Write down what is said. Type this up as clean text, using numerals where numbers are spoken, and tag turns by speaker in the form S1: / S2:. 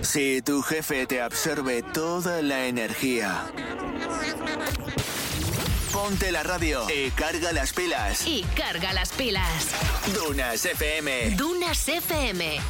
S1: Si tu jefe te absorbe toda la energía, ponte la radio y carga las pilas.
S2: Y carga las pilas.
S1: Dunas FM.
S2: Dunas FM.